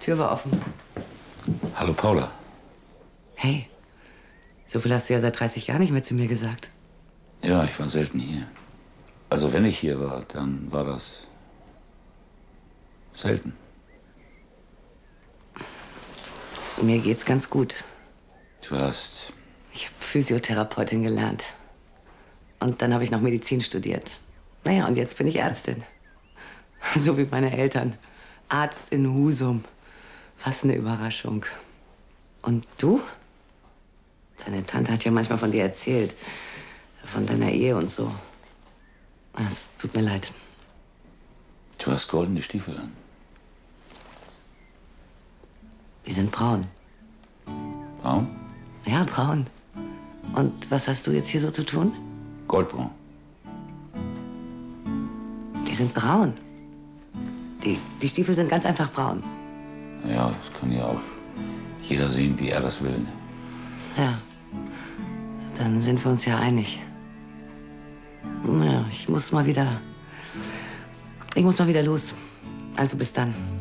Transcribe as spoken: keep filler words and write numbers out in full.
Tür war offen. Hallo, Paula. Hey, so viel hast du ja seit dreißig Jahren nicht mehr zu mir gesagt. Ja, ich war selten hier. Also wenn ich hier war, dann war das selten. Mir geht's ganz gut. Du hast... Ich habe Physiotherapeutin gelernt. Und dann habe ich noch Medizin studiert. Naja, und jetzt bin ich Ärztin. So wie meine Eltern. Arzt in Husum. Was eine Überraschung. Und du? Deine Tante hat ja manchmal von dir erzählt. Von deiner Ehe und so. Es tut mir leid. Du hast goldene Stiefel an. Die sind braun. Braun? Ja, braun. Und was hast du jetzt hier so zu tun? Goldbraun. Die sind braun. Die, die Stiefel sind ganz einfach braun. Ja, das kann ja auch jeder sehen, wie er das will. Ja. Dann sind wir uns ja einig. Ja, ich muss mal wieder... Ich muss mal wieder los. Also bis dann.